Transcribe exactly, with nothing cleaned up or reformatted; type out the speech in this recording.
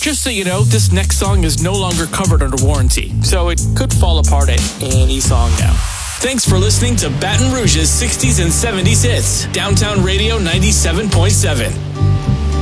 Just so you know, this next song is no longer covered under warranty, so it could fall apart at any song now. Thanks for listening to Baton Rouge's sixties and seventies hits. Downtown Radio ninety-seven point seven.